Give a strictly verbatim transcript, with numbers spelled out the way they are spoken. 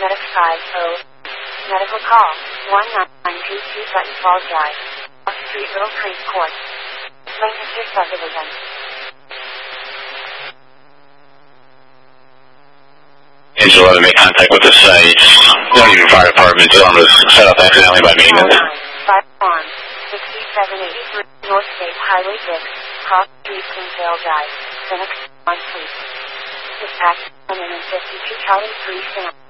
Medic five oh. Medical call, one nine two two Button Falls Drive. Off Street Little Creek Court. Lancaster Subdivision. Angel eleven, make contact with the site. Don't even fire department. Tell them it was set up accidentally by maintenance. five one, sixty-seven eighty-three North State Highway six, Cross Street, Kinsale Drive, Phoenix, one Fleet. Dispatch, one fifty-two Charlie three Sam.